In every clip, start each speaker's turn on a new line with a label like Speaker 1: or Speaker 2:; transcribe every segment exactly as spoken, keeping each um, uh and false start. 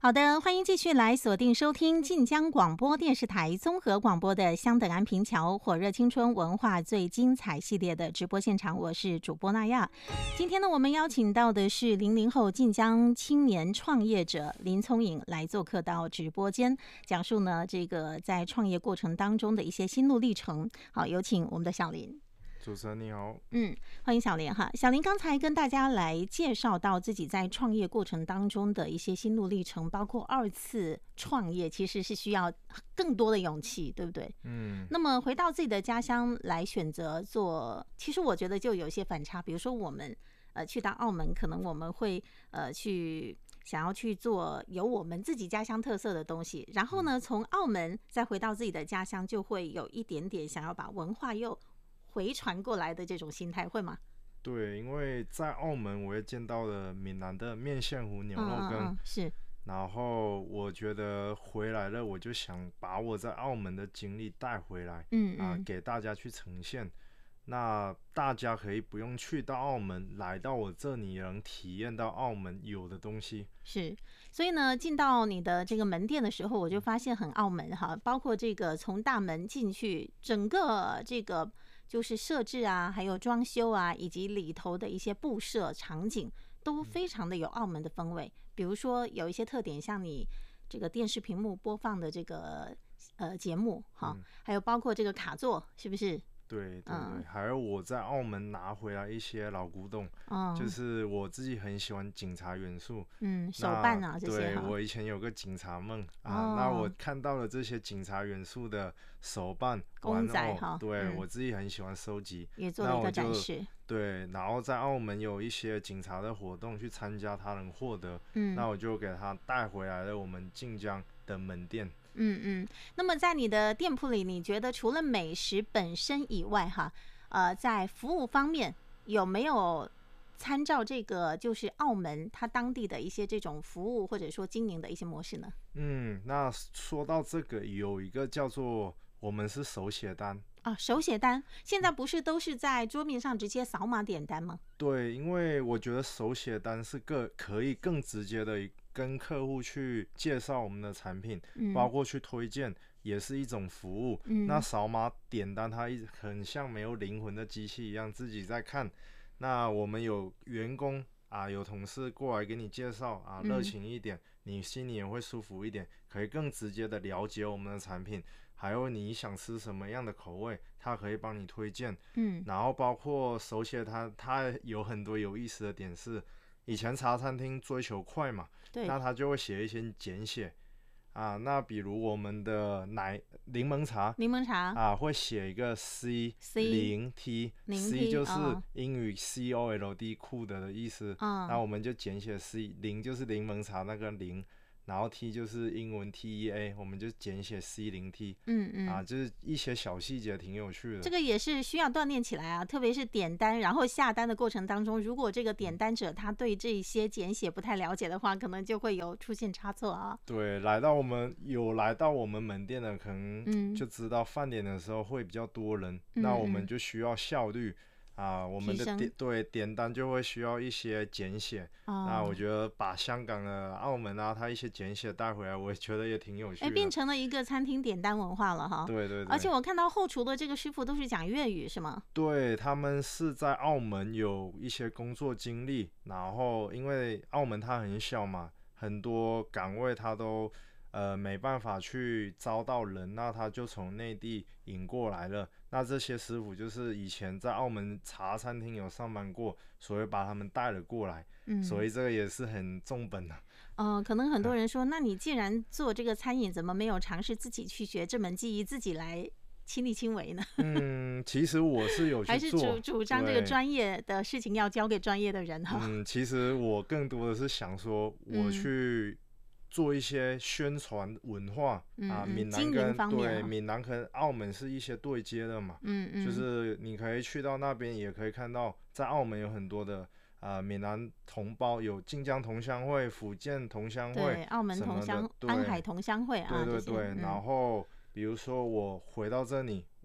Speaker 1: 好的，欢迎继续来锁定收听晋江广播电视台综合广播的香等安平桥火热青春文化最精彩系列的直播现场，我是主播娜亚。今天呢，我们邀请到的是零零后晋江青年创业者林聪颖来做客到直播间，讲述呢这个在创业过程当中的一些心路历程。好，有请我们的小林。
Speaker 2: 主持人你好。
Speaker 1: 嗯，欢迎小林哈。小林刚才跟大家来介绍到自己在创业过程当中的一些心路历程，包括二次创业其实是需要更多的勇气，对不对？
Speaker 2: 嗯。
Speaker 1: 那么回到自己的家乡来选择做，其实我觉得就有一些反差。比如说我们呃去到澳门，可能我们会呃去想要去做有我们自己家乡特色的东西，然后呢从澳门再回到自己的家乡，就会有一点点想要把文化又回传过来的这种心态，会吗？
Speaker 2: 对，因为在澳门我也见到了闽南的面线糊牛肉羹，
Speaker 1: 嗯嗯嗯是。
Speaker 2: 然后我觉得回来了，我就想把我在澳门的经历带回来，
Speaker 1: 嗯嗯、
Speaker 2: 啊，给大家去呈现。那大家可以不用去到澳门，来到我这里能体验到澳门有的东西。
Speaker 1: 是，所以呢，进到你的这个门店的时候，我就发现很澳门哈，包括这个从大门进去，整个这个就是设置啊，还有装修啊，以及里头的一些布设场景，都非常的有澳门的风味。比如说有一些特点，像你这个电视屏幕播放的这个呃节目哈，还有包括这个卡座，是不是？
Speaker 2: 对对对、
Speaker 1: 嗯，
Speaker 2: 还有我在澳门拿回来一些老古董、哦、就是我自己很喜欢警察元素，
Speaker 1: 嗯，手办啊这些。
Speaker 2: 对，我以前有个警察梦、哦、啊，那我看到了这些警察元素的手办
Speaker 1: 公仔哈，
Speaker 2: 对、
Speaker 1: 嗯、
Speaker 2: 我自己很喜欢收集，
Speaker 1: 也做了一个展示。
Speaker 2: 对，然后在澳门有一些警察的活动去参加，他能获得，
Speaker 1: 嗯，
Speaker 2: 那我就给他带回来了我们晋江的门店。
Speaker 1: 嗯嗯，那么在你的店铺里，你觉得除了美食本身以外，哈，呃，在服务方面有没有参照这个就是澳门它当地的一些这种服务或者说经营的一些模式呢？
Speaker 2: 嗯，那说到这个，有一个叫做我们是手写单
Speaker 1: 啊，手写单现在不是都是在桌面上直接扫码点单吗？
Speaker 2: 对，因为我觉得手写单是个可以更直接的跟客户去介绍我们的产品、嗯、包括去推荐也是一种服务、嗯、那扫码点单它很像没有灵魂的机器一样自己在看，那我们有员工啊，有同事过来给你介绍啊，热情一点、嗯、你心里也会舒服一点，可以更直接的了解我们的产品，还有你想吃什么样的口味它可以帮你推荐，嗯，然后包括手写它它有很多有意思的点是以前茶餐厅追求快嘛，
Speaker 1: 对，
Speaker 2: 那他就会写一些简写啊，那比如我们的奶柠檬茶，
Speaker 1: 柠檬茶
Speaker 2: 啊会写一个 C 零 T， C 就是英语 C O L D 酷的的意思、哦、那我们就简写 C， 零就是柠檬茶那个零，然后 T 就是英文 T E A， 我们就简写 C 零 T， 嗯嗯，啊，就是一些小细节挺有趣的。
Speaker 1: 这个也是需要锻炼起来啊，特别是点单然后下单的过程当中，如果这个点单者他对这些简写不太了解的话，可能就会有出现差错啊。
Speaker 2: 对，来到我们有来到我们门店的，可能就知道饭点的时候会比较多人，嗯、那我们就需要效率。啊，我们的点对点单就会需要一些简写、哦、那我觉得把香港的澳门啊它一些简写带回来，我觉得也挺有趣的，
Speaker 1: 哎，变成了一个餐厅点单文化了哈。
Speaker 2: 对对对，
Speaker 1: 而且我看到后厨的这个师傅都是讲粤语是吗？
Speaker 2: 对，他们是在澳门有一些工作经历，然后因为澳门它很小嘛，很多岗位它都呃，没办法去招到人，那他就从内地引过来了。那这些师傅就是以前在澳门茶餐厅有上班过，所以把他们带了过来。嗯，所以这个也是很重本的。
Speaker 1: 哦、呃，可能很多人说、嗯，那你既然做这个餐饮，怎么没有尝试自己去学这门技艺，自己来亲力亲为呢？
Speaker 2: 嗯，其实我是有去做，
Speaker 1: 还是主主张这个专业的事情要交给专业的人哈。
Speaker 2: 嗯，其实我更多的是想说，我去、嗯。做一些宣传文化、嗯、啊，闽南跟对闽南跟澳门是一些对接的嘛，嗯嗯，就是你可以去到那边，也可以看到在澳门有很多的啊闽南同胞，有晋江同乡会、福建同乡会、
Speaker 1: 对澳门同乡、安海同乡会啊，
Speaker 2: 对对对、嗯，然后比如说我回到这里，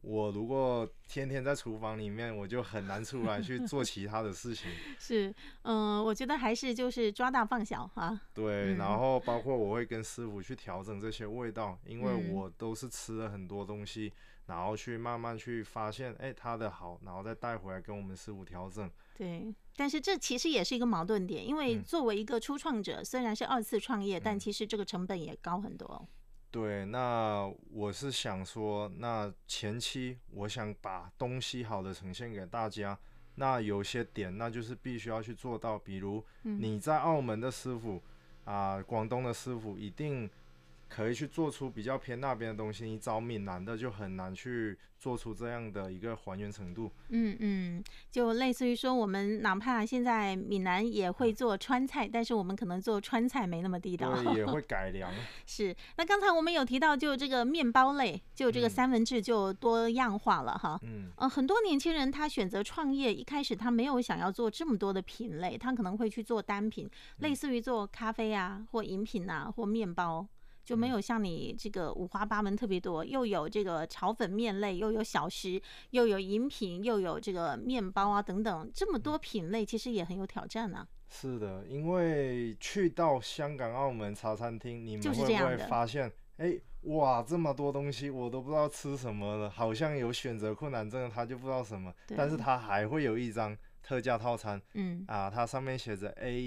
Speaker 2: 我如果天天在厨房里面，我就很难出来去做其他的事情。
Speaker 1: 是，嗯、呃，我觉得还是就是抓大放小啊。
Speaker 2: 对，
Speaker 1: 嗯、
Speaker 2: 然后包括我会跟师傅去调整这些味道，因为我都是吃了很多东西，然后去慢慢去发现，哎，它的好，然后再带回来跟我们师傅调整。
Speaker 1: 对，但是这其实也是一个矛盾点，因为作为一个初创者，嗯、虽然是二次创业，但其实这个成本也高很多。
Speaker 2: 对，那我是想说，那前期我想把东西好的呈现给大家，那有些点那就是必须要去做到，比如你在澳门的师傅啊、呃，广东的师傅一定可以去做出比较偏那边的东西，你找闽南的就很难去做出这样的一个还原程度。
Speaker 1: 嗯嗯，就类似于说，我们哪怕现在闽南也会做川菜，但是我们可能做川菜没那么地道，
Speaker 2: 对，也会改良。
Speaker 1: 是，那刚才我们有提到，就这个面包类，就这个三文治就多样化了哈。嗯，呃，很多年轻人他选择创业，一开始他没有想要做这么多的品类，他可能会去做单品，类似于做咖啡啊，或饮品啊，或面包。就没有像你这个五花八门特别多，又有这个炒粉面类，又有小食，又有饮品，又有这个面包啊等等，这么多品类其实也很有挑战啊。
Speaker 2: 是的，因为去到香港、澳门茶餐厅，你们会不会发现，哎，哇，这么多东西我都不知道吃什么了，好像有选择困难症，他就不知道什么，但是他还会有一张特价套餐，嗯啊，它上面写着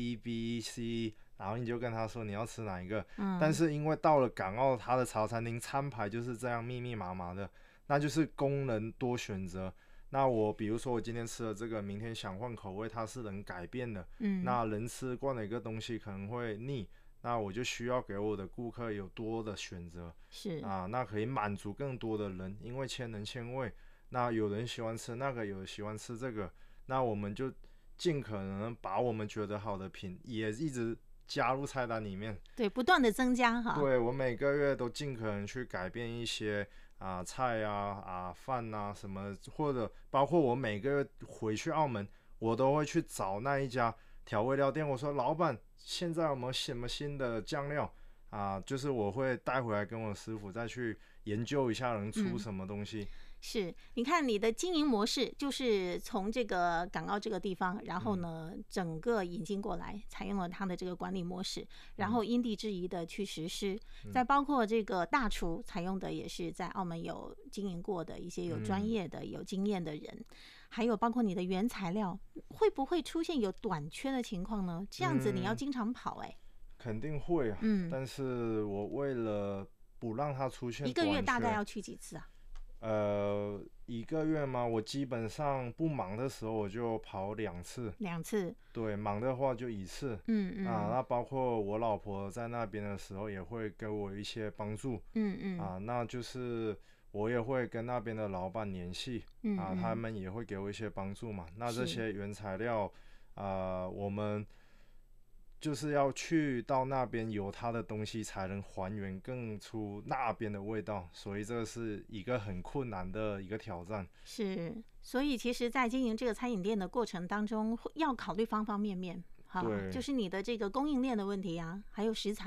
Speaker 2: A、B、C。然后你就跟他说你要吃哪一个，嗯、但是因为到了港澳，他的茶餐厅餐牌就是这样密密麻麻的，那就是供人多选择。那我比如说我今天吃了这个，明天想换口味，它是能改变的。嗯，那人吃惯了一个东西可能会腻，那我就需要给我的顾客有多的选择。
Speaker 1: 是
Speaker 2: 啊，那可以满足更多的人，因为千人千味。那有人喜欢吃那个，有人喜欢吃这个，那我们就尽可能把我们觉得好的品也一直加入菜单里面，
Speaker 1: 对，不断的增加哈。
Speaker 2: 对，我每个月都尽可能去改变一些啊、呃、菜啊啊饭啊什么，或者包括我每个月回去澳门，我都会去找那一家调味料店，我说老板，现在有没有什么新的酱料啊？就是我会带回来跟我师傅再去研究一下能出什么东西。嗯，
Speaker 1: 是，你看你的经营模式就是从这个港澳这个地方，然后呢，嗯、整个引进过来，采用了它的这个管理模式，然后因地制宜的去实施。嗯、再包括这个大厨采用的也是在澳门有经营过的一些有专业的、嗯、有经验的人，还有包括你的原材料，会不会出现有短缺的情况呢？这样子你要经常跑哎、欸嗯，
Speaker 2: 肯定会啊。嗯，但是我为了不让它出现短缺，
Speaker 1: 一个月大概要去几次啊？
Speaker 2: 呃，一个月吗？我基本上不忙的时候我就跑两次，
Speaker 1: 两次。
Speaker 2: 对，忙的话就一次。嗯嗯。啊，那包括我老婆在那边的时候也会给我一些帮助。嗯嗯。啊，那就是我也会跟那边的老板联系，嗯嗯啊，他们也会给我一些帮助嘛。那这些原材料，啊，我们就是要去到那边有它的东西才能还原更出那边的味道，所以这是一个很困难的一个挑战。
Speaker 1: 是，所以其实在经营这个餐饮店的过程当中，要考虑方方面面，哈，就是你的这个供应链的问题啊，还有食材。